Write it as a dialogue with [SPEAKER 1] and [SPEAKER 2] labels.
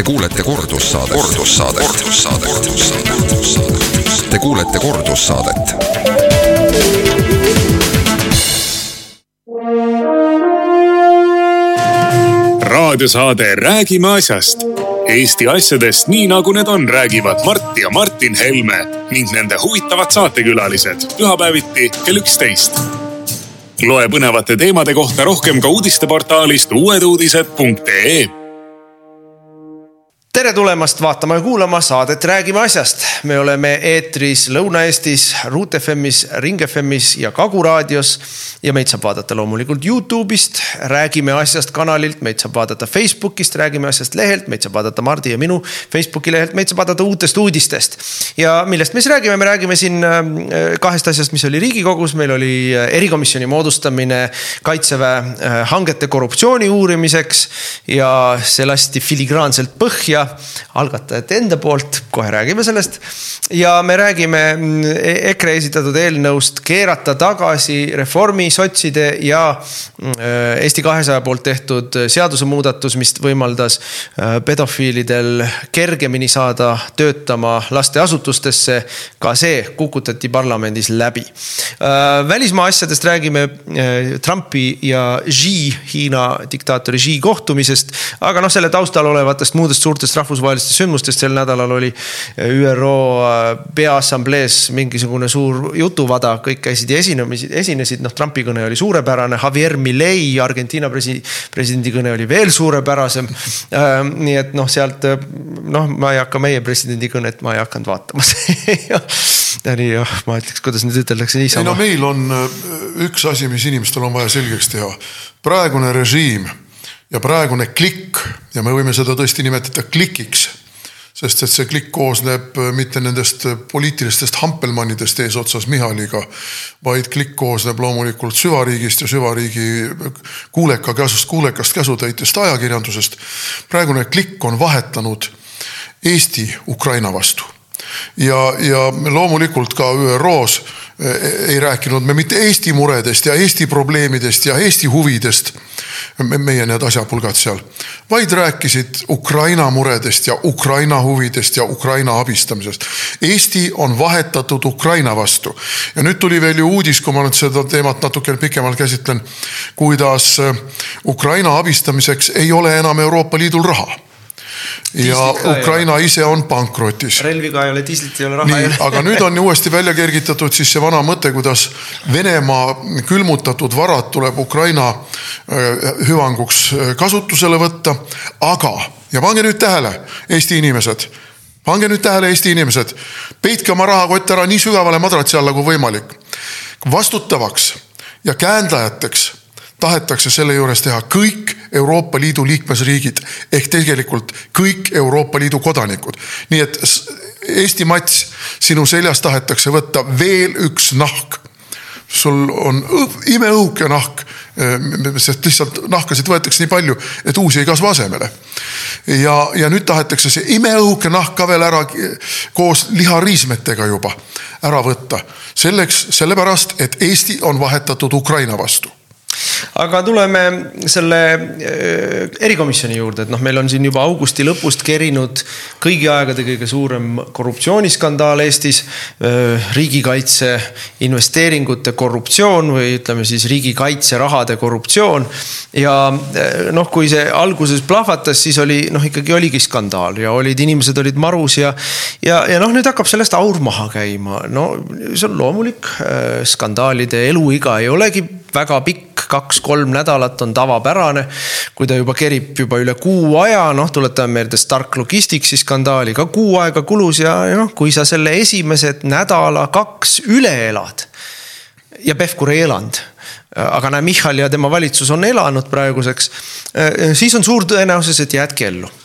[SPEAKER 1] Te kuulete kordussaadet. Te kuulete kordussaadet.
[SPEAKER 2] Raadiosaade Räägime asjast. Eesti asjadest nii nagu need on, räägivad Mart ja Martin Helme ning nende huvitavad saatekülalised pühapäeviti kell 11. Loe põnevate teemade kohta rohkem ka uudisteportaalist uueduudised.ee.
[SPEAKER 3] Tere tulemast vaatama ja kuulama saadet Räägime asjast. Me oleme eetris Lõuna-Eestis, Ruut FM'is, Ring FM'is ja Kagu raadios ja meid saab vaadata loomulikult YouTube'ist, Räägime asjast kanalilt, meid saab vaadata Facebookist, Räägime asjast lehelt, meid saab vaadata Mardi ja minu Facebooki lehelt, meid saab vaadata uutest uudistest. Ja millest me siis räägime? Me räägime siin kahest asjast, mis oli Riigikogus. Meil oli erikomisjoni moodustamine Kaitseväe hangete korruptsiooni uurimiseks ja see lasti filigraanselt põhja algatajate enda poolt, kohe räägime sellest. Ja me räägime EKRE esitatud eelnõust keerata tagasi reformi, sotside ja Eesti 200 poolt tehtud seadusemuudatus, mis võimaldas pedofiilidel kergemini saada töötama lasteasutustesse. Ka see kukutati parlamendis läbi. Välismaa asjadest räägime Trumpi ja Xi, Hiina diktaatori Xi kohtumisest, aga selle taustal olevatest muudest suurtest rahvusvahelistest sündmustest. Sel nädalal oli ÜRO peaassamblees mingisugune suur jutuvada, kõik käisid ja esinesid. Trumpi kõne oli suurepärane, Javier Milei, Argentiina presidendi kõne oli veel suurepärasem. Nii et sealt, ma ei hakka meie presidendi kõnet, ma ei hakanud vaatama. Nii, ma ütleks, kuidas nüüd üteldakse niisama.
[SPEAKER 4] Meil on üks asi, mis inimestel on vaja selgeks teha. Praegune režiim ja praegune klikk, ja me võime seda tõesti nimetada klikiks, sest et see klikk koosneb mitte nendest poliitilistest hampelmannidest eesotsas Michaliga, vaid klikk koosneb loomulikult süvariigist ja süvariigi kuulekast käsutäitest ajakirjandusest. Praegune klikk on vahetanud Eesti Ukraina vastu. Ja loomulikult ka ÜROs ei rääkinud me mitte Eesti muredest ja Eesti probleemidest ja Eesti huvidest, meie need asjapulgad seal, vaid rääkisid Ukraina muredest ja Ukraina huvidest ja Ukraina abistamisest. Eesti on vahetatud Ukraina vastu. Ja nüüd tuli veel ju uudis, kui ma nüüd seda teemat natuke pikemalt käsitlen, kuidas Ukraina abistamiseks ei ole enam Euroopa Liidul raha. Ja Ukraina ise on pankrotis.
[SPEAKER 3] Relviga ei ole, diislit ei ole raha.
[SPEAKER 4] Nii, aga nüüd on uuesti välja kergitatud siis see vana mõte, kuidas Venemaa külmutatud varad tuleb Ukraina hüvanguks kasutusele võtta. Aga, ja pange nüüd tähele, Eesti inimesed, peitke oma rahakott ära nii sügavale madratsi alla kui võimalik. Vastutavaks ja käändajateks tahetakse selle juures teha kõik Euroopa Liidu liikmesriigid ehk tegelikult kõik Euroopa Liidu kodanikud. Nii et Eesti Mats, sinu seljas tahetakse võtta veel üks nahk. Sul on imeõhuke nahk, sest lihtsalt nahkasid võetakse nii palju, et uusi ei kasva asemele. Ja nüüd tahetakse see imeõhuke nahk ka veel ära koos lihariismetega juba ära võtta. Sellepärast, et Eesti on vahetatud Ukraina vastu.
[SPEAKER 3] Aga tuleme selle erikomisjoni juurde, et meil on siin juba augusti lõpust kerinud kõigi aegade kõige suurem korruptsiooniskandaal Eestis, riigikaitse investeeringute korruptsioon või ütleme siis riigikaitse rahade korruptsioon. Ja kui see alguses plahvatas, siis ikkagi oligi skandaal ja inimesed olid marus ja nüüd hakkab sellest aur maha käima. See on loomulik, skandaalide eluiga ei olegi väga pikk, 2-3 nädalat on tavapärane, kui ta juba kerib juba üle kuu aja, tuletame meelde Stark Logisticsi skandaali, ka kuu aega kulus ja kui sa selle esimesed nädala 2 üle elad ja Pevkur ei elanud, aga Michal ja tema valitsus on elanud praeguseks, siis on suur tõenäosus, et jäädki ellu.